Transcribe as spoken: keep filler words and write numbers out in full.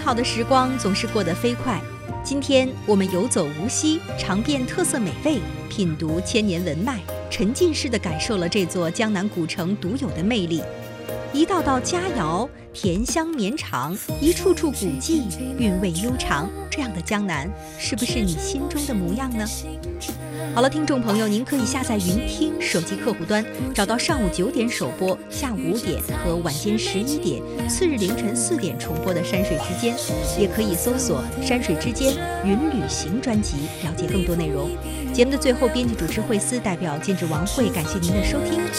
好的时光总是过得飞快。今天我们游走无锡，尝遍特色美味，品读千年文脉，沉浸式地感受了这座江南古城独有的魅力。一道道佳肴，甜香绵长；一处处古迹，韵味悠长。这样的江南，是不是你心中的模样呢？好了，听众朋友，您可以下载云听手机客户端，找到上午九点首播、下午五点和晚间十一点、次日凌晨四点重播的《山水之间》，也可以搜索《山水之间云旅行》专辑，了解更多内容。节目的最后，编辑主持惠思代表监制王慧，感谢您的收听。